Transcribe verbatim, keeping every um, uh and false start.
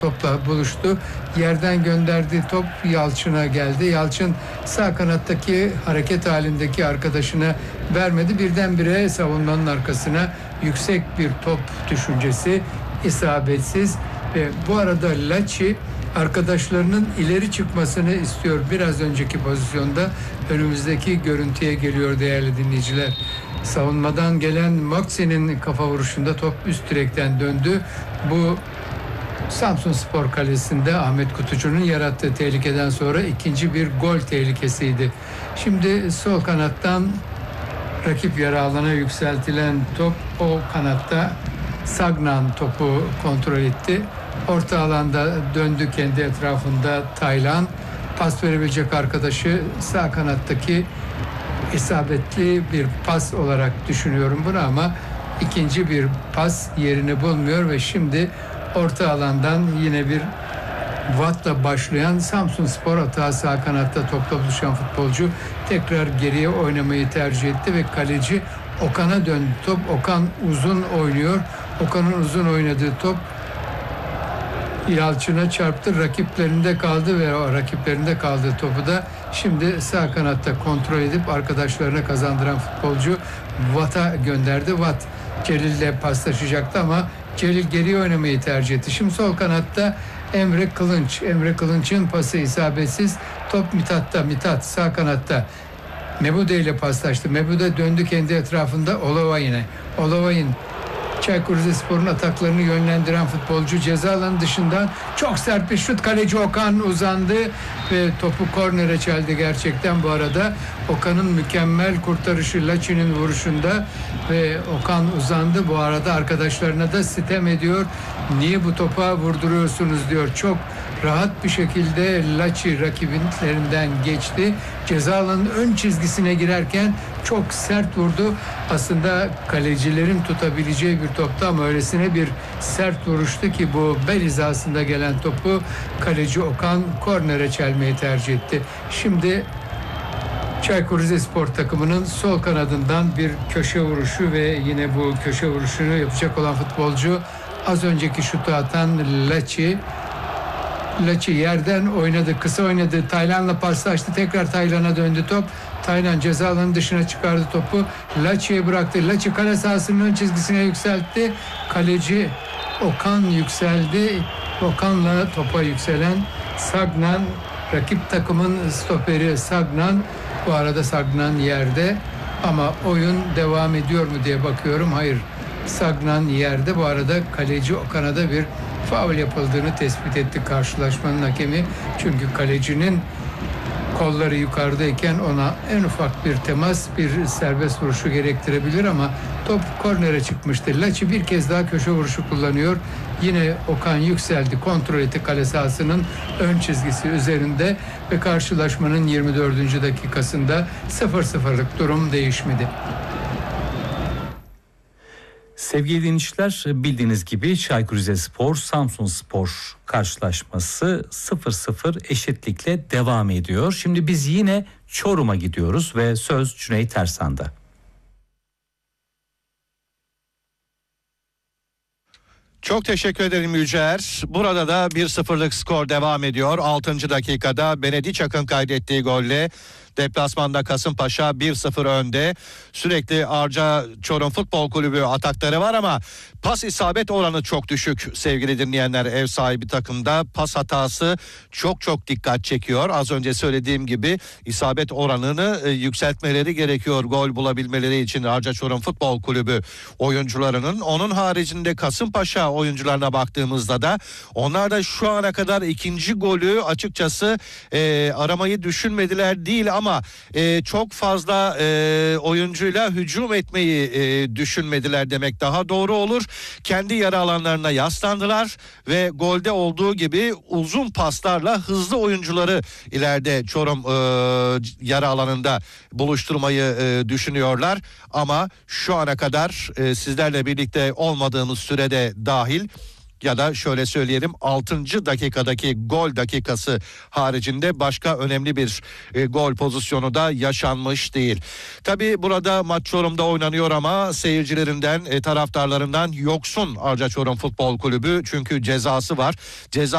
topla buluştu. Yerden gönderdiği top Yalçın'a geldi. Yalçın sağ kanattaki hareket halindeki arkadaşına vermedi. Birdenbire savunmanın arkasına yüksek bir top düşüncesi, isabetsiz. Ve bu arada Laci arkadaşlarının ileri çıkmasını istiyor. Biraz önceki pozisyonda önümüzdeki görüntüye geliyor değerli dinleyiciler. Savunmadan gelen Maxi'nin kafa vuruşunda top üst direkten döndü. Bu Samsunspor kalesinde Ahmet Kutucu'nun yarattığı tehlikeden sonra ikinci bir gol tehlikesiydi. Şimdi sol kanattan rakip yarı alana yükseltilen top, o kanatta Sagnan topu kontrol etti. Orta alanda döndü kendi etrafında Taylan. Pas verebilecek arkadaşı sağ kanattaki isabetli bir pas olarak düşünüyorum bunu ama ikinci bir pas yerini bulmuyor ve şimdi orta alandan yine bir Watt'la başlayan Samsunspor atağı sağ kanatta topla buluşan futbolcu tekrar geriye oynamayı tercih etti ve kaleci Okan'a döndü top. Okan uzun oynuyor. Okan'ın uzun oynadığı top Yalçın'a çarptı. Rakiplerinde kaldı ve o rakiplerinde kaldığı topu da şimdi sağ kanatta kontrol edip arkadaşlarına kazandıran futbolcu Watt'a gönderdi. Watt Celil'le paslaşacaktı ama Celil geriye oynamayı tercih etti. Şimdi sol kanatta Emre Kılınç. Emre Kılınç'ın pası isabetsiz. Top Mithat'ta. Mithat sağ kanatta. Mebude ile paslaştı. Mebude döndü kendi etrafında Olavayin'e. Olavayin Çaykur Rizespor'un ataklarını yönlendiren futbolcu ceza alanı dışından çok sert bir şut. Kaleci Okan uzandı ve topu kornere çeldi gerçekten bu arada. Okan'ın mükemmel kurtarışı Laci'nin vuruşunda ve Okan uzandı. Bu arada arkadaşlarına da sitem ediyor. Niye bu topa vurduruyorsunuz diyor. Çok rahat bir şekilde Laci rakiplerinden geçti. Ceza alanının ön çizgisine girerken çok sert vurdu. Aslında kalecilerin tutabileceği bir toptu ama öylesine bir sert vuruştu ki bu bel hizasında gelen topu kaleci Okan kornere çelmeyi tercih etti. Şimdi Çaykur Rizespor takımının sol kanadından bir köşe vuruşu ve yine bu köşe vuruşunu yapacak olan futbolcu az önceki şutu atan Laci. Laci yerden oynadı, kısa oynadı. Taylan'la paslaştı. Tekrar Taylan'a döndü top. Taylan ceza alanının dışına çıkardı topu. Laci'ye bıraktı. Laci kale sahasının ön çizgisine yükseltti. Kaleci Okan yükseldi. Okan'la topa yükselen Sagnan, rakip takımın stoperi Sagnan. Bu arada Sagnan yerde ama oyun devam ediyor mu diye bakıyorum. Hayır. Sagnan yerde. Bu arada kaleci Okan'a da bir faul yapıldığını tespit etti karşılaşmanın hakemi. Çünkü kalecinin kolları yukarıdayken ona en ufak bir temas, bir serbest vuruşu gerektirebilir ama top kornere çıkmıştı. Laci bir kez daha köşe vuruşu kullanıyor. Yine Okan yükseldi, kontrol etti kale sahasının ön çizgisi üzerinde ve karşılaşmanın yirmi dördüncü dakikasında sıfır sıfırlık durum değişmedi. Sevgili dinleyiciler, bildiğiniz gibi Çaykur Rizespor Samsunspor karşılaşması sıfır sıfır eşitlikle devam ediyor. Şimdi biz yine Çorum'a gidiyoruz ve söz Cüneyt Tersan'da. Çok teşekkür ederim Yücer. Burada da bir sıfırlık skor devam ediyor. altıncı dakikada Benediçak'ın kaydettiği golle deplasmanda Kasımpaşa bir sıfır önde. Sürekli Arca Çorum Futbol Kulübü atakları var ama pas isabet oranı çok düşük sevgili dinleyenler. Ev sahibi takımda pas hatası çok çok dikkat çekiyor. Az önce söylediğim gibi isabet oranını e, yükseltmeleri gerekiyor gol bulabilmeleri için Arca Çorum Futbol Kulübü oyuncularının. Onun haricinde Kasımpaşa oyuncularına baktığımızda da onlar da şu ana kadar ikinci golü açıkçası e, aramayı düşünmediler değil ama e, çok fazla e, oyuncuyla hücum etmeyi e, düşünmediler demek daha doğru olur. Kendi yarı alanlarına yaslandılar ve golde olduğu gibi uzun paslarla hızlı oyuncuları ileride Çorum e, yarı alanında buluşturmayı e, düşünüyorlar. Ama şu ana kadar e, sizlerle birlikte olmadığımız sürede dahil ya da şöyle söyleyelim altıncı dakikadaki gol dakikası haricinde başka önemli bir e, gol pozisyonu da yaşanmış değil. Tabii burada maç Çorum'da oynanıyor ama seyircilerinden, e, taraftarlarından yoksun Arca Çorum Futbol Kulübü çünkü cezası var. Ceza